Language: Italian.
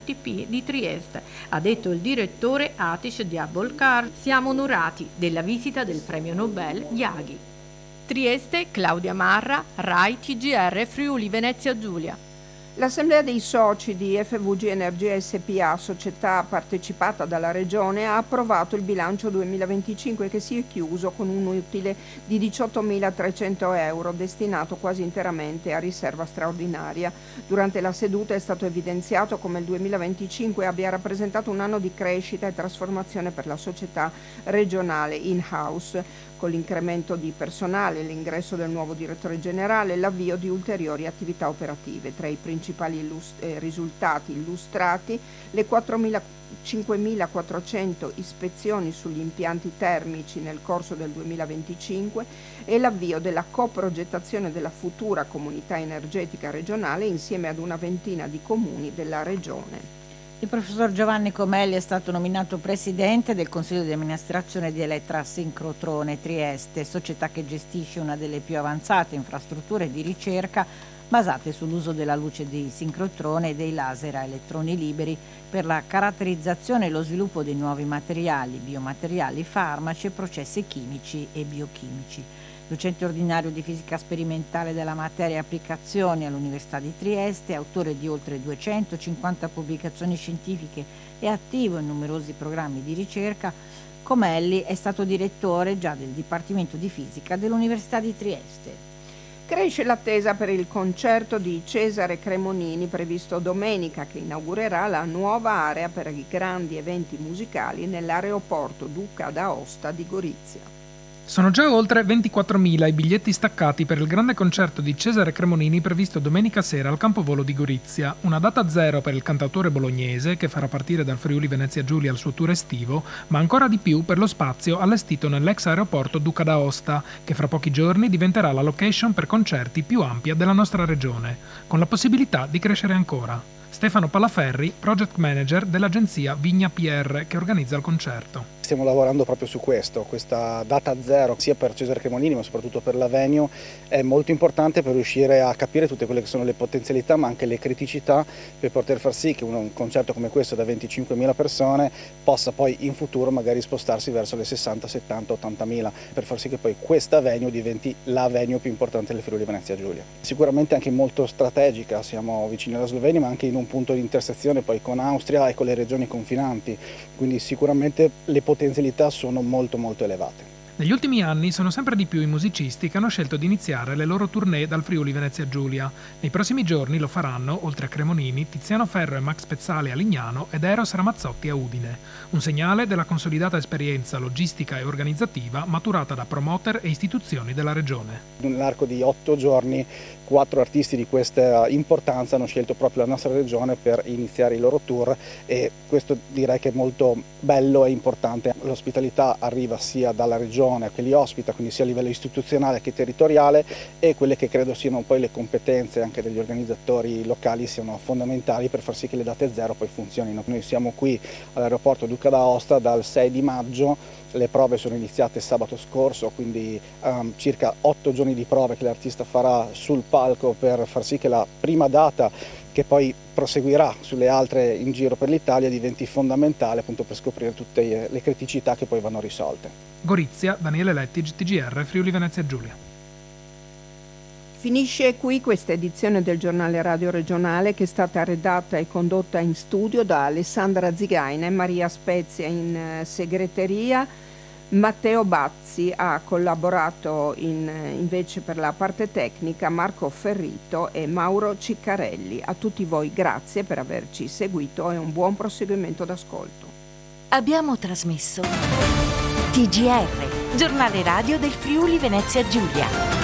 TP di Trieste. Ha detto il direttore Atis Diabolkar. Siamo onorati della visita del premio Nobel Yaghi. Trieste, Claudia Marra, Rai TGR Friuli Venezia Giulia. L'Assemblea dei soci di FVG Energia SPA, società partecipata dalla Regione, ha approvato il bilancio 2025 che si è chiuso con un utile di 18.300 euro destinato quasi interamente a riserva straordinaria. Durante la seduta è stato evidenziato come il 2025 abbia rappresentato un anno di crescita e trasformazione per la società regionale in-house, con l'incremento di personale, l'ingresso del nuovo direttore generale e l'avvio di ulteriori attività operative. Tra i principali risultati illustrati le 5.400 ispezioni sugli impianti termici nel corso del 2025 e l'avvio della coprogettazione della futura comunità energetica regionale insieme ad una ventina di comuni della regione. Il professor Giovanni Comelli è stato nominato presidente del Consiglio di amministrazione di Elettra Sincrotrone Trieste, società che gestisce una delle più avanzate infrastrutture di ricerca basate sull'uso della luce di sincrotrone e dei laser a elettroni liberi per la caratterizzazione e lo sviluppo dei nuovi materiali, biomateriali, farmaci e processi chimici e biochimici. Docente ordinario di fisica sperimentale della materia e applicazioni all'Università di Trieste, autore di oltre 250 pubblicazioni scientifiche e attivo in numerosi programmi di ricerca, Comelli è stato direttore già del Dipartimento di Fisica dell'Università di Trieste. Cresce l'attesa per il concerto di Cesare Cremonini previsto domenica, che inaugurerà la nuova area per i grandi eventi musicali nell'aeroporto Duca d'Aosta di Gorizia. Sono già oltre 24.000 i biglietti staccati per il grande concerto di Cesare Cremonini previsto domenica sera al campovolo di Gorizia, una data zero per il cantautore bolognese che farà partire dal Friuli Venezia Giulia il suo tour estivo, ma ancora di più per lo spazio allestito nell'ex aeroporto Duca d'Aosta, che fra pochi giorni diventerà la location per concerti più ampia della nostra regione, con la possibilità di crescere ancora. Stefano Palaferri, project manager dell'agenzia Vigna PR che organizza il concerto. Stiamo lavorando proprio su questo, questa data zero sia per Cesare Cremonini ma soprattutto per l'Avenue è molto importante per riuscire a capire tutte quelle che sono le potenzialità ma anche le criticità per poter far sì che un concerto come questo da 25.000 persone possa poi in futuro magari spostarsi verso le 60, 70, 80.000 per far sì che poi questa Avenue diventi la Avenue più importante del Friuli Venezia Giulia. Sicuramente anche molto strategica, siamo vicini alla Slovenia ma anche in un punto di intersezione poi con Austria e con le regioni confinanti, quindi sicuramente le potenzialità sono molto elevate. Negli ultimi anni sono sempre di più i musicisti che hanno scelto di iniziare le loro tournée dal Friuli Venezia Giulia. Nei prossimi giorni lo faranno, oltre a Cremonini, Tiziano Ferro e Max Pezzali a Lignano ed Eros Ramazzotti a Udine. Un segnale della consolidata esperienza logistica e organizzativa maturata da promoter e istituzioni della regione. Nell'arco di 8 giorni 4 artisti di questa importanza hanno scelto proprio la nostra regione per iniziare i loro tour e questo direi che è molto bello e importante. L'ospitalità arriva sia dalla regione che li ospita, quindi sia a livello istituzionale che territoriale, e quelle che credo siano poi le competenze anche degli organizzatori locali siano fondamentali per far sì che le date zero poi funzionino. Noi siamo qui all'aeroporto Duca d'Aosta dal 6 di maggio, le prove sono iniziate sabato scorso, quindi circa 8 giorni di prove che l'artista farà sul palco per far sì che la prima data, che poi proseguirà sulle altre in giro per l'Italia, diventi fondamentale appunto per scoprire tutte le criticità che poi vanno risolte. Gorizia, Daniele Lettig, TGR, Friuli Venezia Giulia. Finisce qui questa edizione del giornale radio regionale che è stata redatta e condotta in studio da Alessandra Zigaina e Maria Spezia in segreteria. Matteo Bazzi ha collaborato invece per la parte tecnica Marco Ferrito e Mauro Ciccarelli. A tutti voi grazie per averci seguito e un buon proseguimento d'ascolto. Abbiamo trasmesso TGR, giornale radio del Friuli Venezia Giulia.